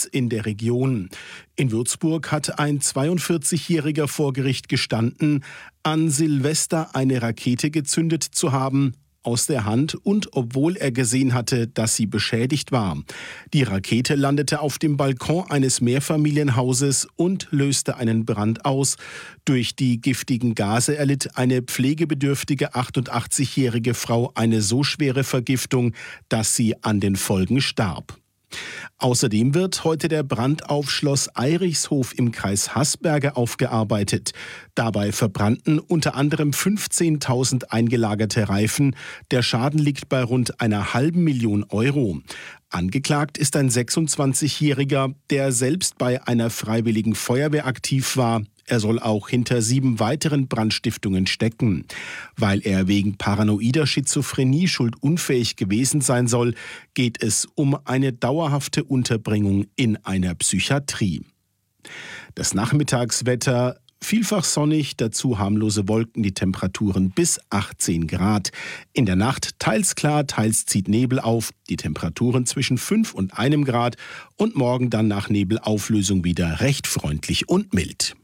Brandschutz in der Region. In Würzburg hat ein 42-Jähriger vor Gericht gestanden, an Silvester eine Rakete gezündet zu haben, aus der Hand und obwohl er gesehen hatte, dass sie beschädigt war. Die Rakete landete auf dem Balkon eines Mehrfamilienhauses und löste einen Brand aus. Durch die giftigen Gase erlitt eine pflegebedürftige 88-jährige Frau eine so schwere Vergiftung, dass sie an den Folgen starb. Außerdem wird heute der Brand auf Schloss Eirichshof im Kreis Haßberge aufgearbeitet. Dabei verbrannten unter anderem 15.000 eingelagerte Reifen. Der Schaden liegt bei rund 500.000 Euro. Angeklagt ist ein 26-Jähriger, der selbst bei einer freiwilligen Feuerwehr aktiv war. Er soll auch hinter 7 weiteren Brandstiftungen stecken. Weil er wegen paranoider Schizophrenie schuldunfähig gewesen sein soll, geht es um eine dauerhafte Unterbringung in einer Psychiatrie. Das Nachmittagswetter: vielfach sonnig, dazu harmlose Wolken, die Temperaturen bis 18 Grad. In der Nacht teils klar, teils zieht Nebel auf, die Temperaturen zwischen 5 und 1 Grad und morgen dann nach Nebelauflösung wieder recht freundlich und mild.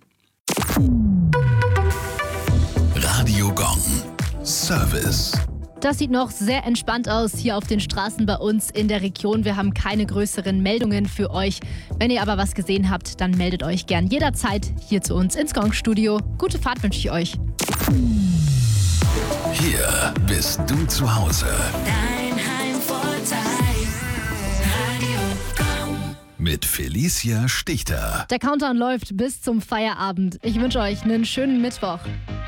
Radio Gong Service. Das sieht noch sehr entspannt aus hier auf den Straßen bei uns in der Region. Wir haben keine größeren Meldungen für euch. Wenn ihr aber was gesehen habt, dann meldet euch gern jederzeit hier zu uns ins Gong-Studio. Gute Fahrt wünsche ich euch. Hier bist du zu Hause. Dein Heimvorteil. Radio Gong. Mit Felicia Stichter. Der Countdown läuft bis zum Feierabend. Ich wünsche euch einen schönen Mittwoch.